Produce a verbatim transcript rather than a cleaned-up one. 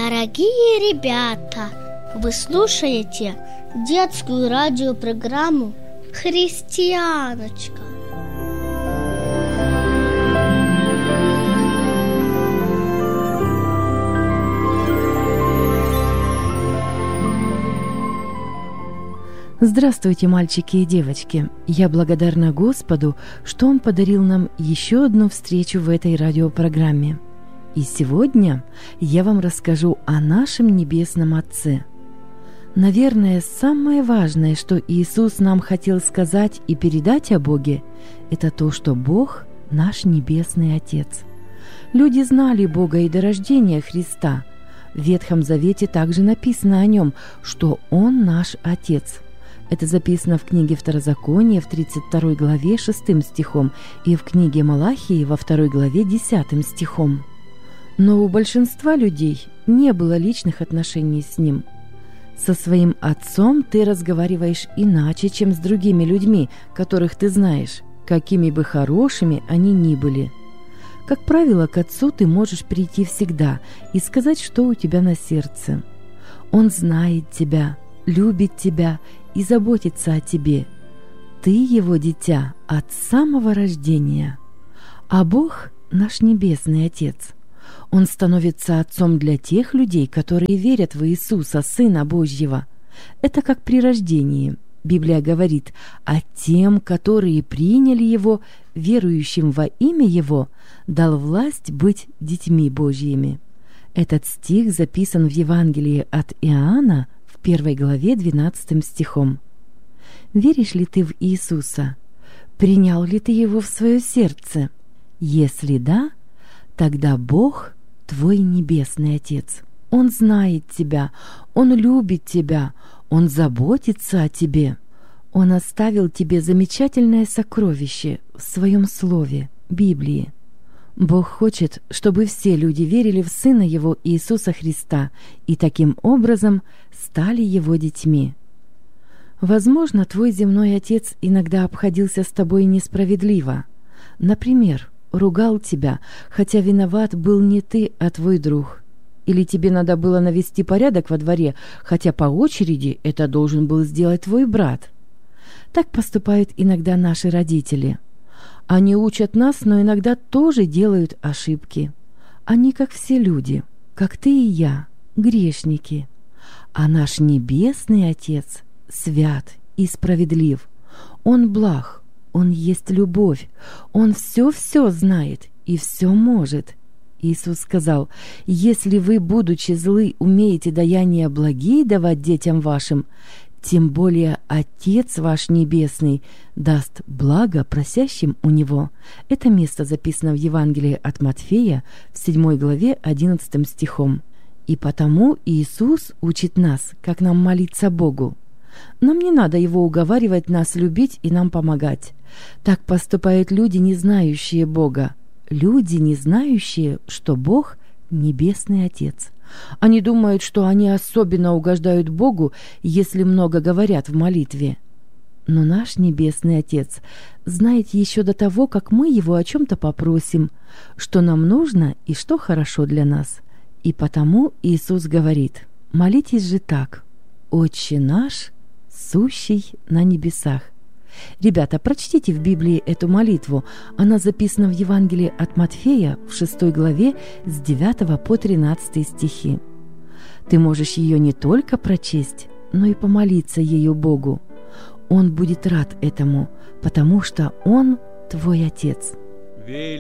Дорогие ребята, вы слушаете детскую радиопрограмму «Христианочка». Здравствуйте, мальчики и девочки! Я благодарна Господу, что Он подарил нам еще одну встречу в этой радиопрограмме. И сегодня я вам расскажу о нашем Небесном Отце. Наверное, самое важное, что Иисус нам хотел сказать и передать о Боге, это то, что Бог – наш Небесный Отец. Люди знали Бога и до рождения Христа. В Ветхом Завете также написано о Нем, что Он наш Отец. Это записано в книге Второзакония в тридцать второй главе шестым стихом и в книге Малахии во второй главе десятым стихом. Но у большинства людей не было личных отношений с Ним. Со своим отцом ты разговариваешь иначе, чем с другими людьми, которых ты знаешь, какими бы хорошими они ни были. Как правило, к отцу ты можешь прийти всегда и сказать, что у тебя на сердце. Он знает тебя, любит тебя и заботится о тебе. Ты его дитя от самого рождения. А Бог – наш Небесный Отец. Он становится отцом для тех людей, которые верят в Иисуса, Сына Божьего. Это как при рождении. Библия говорит: «А тем, которые приняли Его, верующим во имя Его, дал власть быть детьми Божьими». Этот стих записан в Евангелии от Иоанна в первой главе двенадцатым стихом. Веришь ли ты в Иисуса? Принял ли ты Его в свое сердце? Если да, тогда Бог – твой Небесный Отец. Он знает тебя, Он любит тебя, Он заботится о тебе. Он оставил тебе замечательное сокровище в Своем Слове, Библии. Бог хочет, чтобы все люди верили в Сына Его Иисуса Христа и таким образом стали Его детьми. Возможно, твой земной отец иногда обходился с тобой несправедливо. Например, ругал тебя, хотя виноват был не ты, а твой друг. Или тебе надо было навести порядок во дворе, хотя по очереди это должен был сделать твой брат. Так поступают иногда наши родители. Они учат нас, но иногда тоже делают ошибки. Они, как все люди, как ты и я, грешники. А наш Небесный Отец свят и справедлив. Он благ, Он есть любовь, Он все-все знает и все может. Иисус сказал: «Если вы, будучи злы, умеете даяния благие давать детям вашим, тем более Отец ваш Небесный даст благо просящим у Него». Это место записано в Евангелии от Матфея в седьмой главе одиннадцатым стихом. И потому Иисус учит нас, как нам молиться Богу. Нам не надо Его уговаривать нас любить и нам помогать. Так поступают люди, не знающие Бога. Люди, не знающие, что Бог – Небесный Отец. Они думают, что они особенно угождают Богу, если много говорят в молитве. Но наш Небесный Отец знает еще до того, как мы Его о чем-то попросим, что нам нужно и что хорошо для нас. И потому Иисус говорит: «Молитесь же так: Отче наш, сущий на небесах». Ребята, прочтите в Библии эту молитву. Она записана в Евангелии от Матфея в шестой главе с девятого по тринадцатый стихи. Ты можешь ее не только прочесть, но и помолиться ею Богу. Он будет рад этому, потому что Он твой Отец.